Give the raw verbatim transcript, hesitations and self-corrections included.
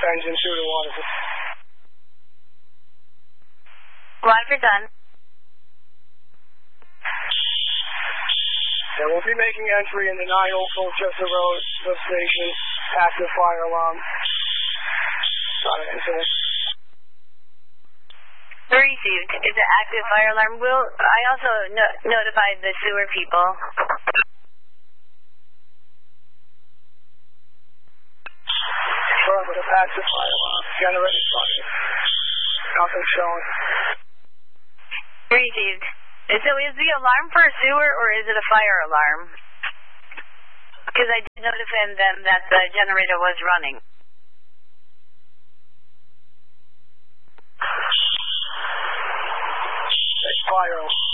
engine two to one. Roger, done. Yeah, we'll be making entry in the nine oh Colchester Road lift station. Active fire alarm. Not an incident. Received. It's an active fire alarm. Will I also no notified the sewer people? Affirmative, active fire alarm. Generator started. Nothing showing. Received. So is the alarm for a sewer or is it a fire alarm? Because I did notify them that the generator was running. Fire alarm.